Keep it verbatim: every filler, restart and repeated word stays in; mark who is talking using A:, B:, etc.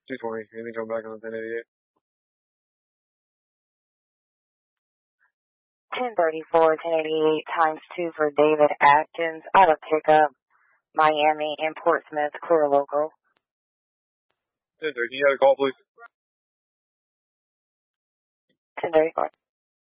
A: two twenty. Anything come back on the ten eighty-eight?
B: ten thirty-four, ten eighty-eight times two for David Atkins out of pickup, Miami and Portsmouth, clear local.
A: ten thirty, can you have a call, please?
B: ten thirty-four.